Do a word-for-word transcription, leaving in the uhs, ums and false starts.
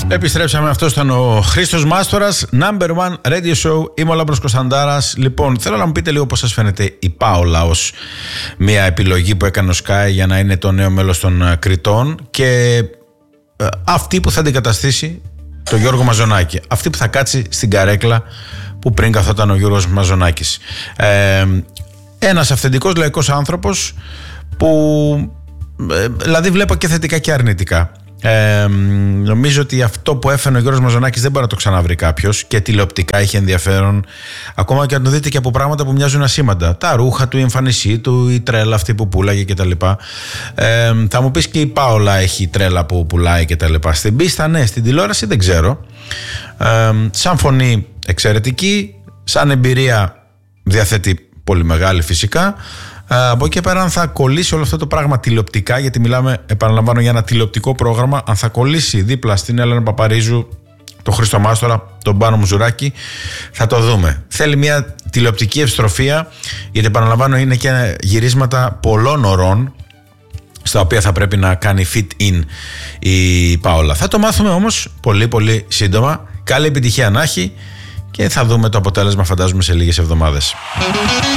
Επιστρέψαμε, αυτό ήταν ο Χρήστος Μάστορας, Number One Radio Show. Είμαι ο Λάμπρος Κωνσταντάρας. Λοιπόν, θέλω να μου πείτε λίγο πώς σας φαίνεται η Πάολα ως μια επιλογή που έκανε ο Sky για να είναι το νέο μέλος των Κριτών και ε, αυτή που θα αντικαταστήσει τον Γιώργο Μαζονάκη. Αυτή που θα κάτσει στην καρέκλα που πριν καθόταν ο Γιώργος Μαζονάκης. Ε, ένας αυθεντικός λαϊκός άνθρωπος που ε, δηλαδή βλέπω και θετικά και αρνητικά. Ε, νομίζω ότι αυτό που έφερε ο Γιώργος Μαζονάκης δεν μπορεί να το ξαναβρει κάποιος και τηλεοπτικά είχε ενδιαφέρον, ακόμα και αν το δείτε και από πράγματα που μοιάζουν ασήμαντα, τα ρούχα του, η εμφάνισή του, η τρέλα αυτή που πουλάγε κτλ. Ε, θα μου πεις και η Πάολα έχει τρέλα που πουλάει κτλ. Στην πίστα ναι, στην τηλεόραση δεν ξέρω. Ε, σαν φωνή εξαιρετική, σαν εμπειρία διαθέτει πολύ μεγάλη φυσικά. Από εκεί πέρα, αν θα κολλήσει όλο αυτό το πράγμα τηλεοπτικά, γιατί μιλάμε, επαναλαμβάνω, για ένα τηλεοπτικό πρόγραμμα, αν θα κολλήσει δίπλα στην Έλενα Παπαρίζου, τον Χρήστο Μάστορα, τον Πάνο Μουζουράκη, θα το δούμε. Θέλει μια τηλεοπτική ευστροφία, γιατί επαναλαμβάνω είναι και γυρίσματα πολλών ωρών, στα οποία θα πρέπει να κάνει fit in η Πάολα. Θα το μάθουμε όμως πολύ πολύ σύντομα. Καλή επιτυχία να έχει και θα δούμε το αποτέλεσμα, φαντάζομαι, σε λίγες εβδομάδες.